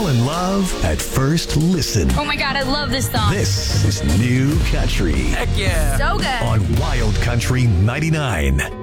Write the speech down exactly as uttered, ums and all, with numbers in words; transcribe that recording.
Fell in love at first listen. Oh my God, I love this song. This is New Country. Heck yeah. So good. On Wild Country ninety-nine.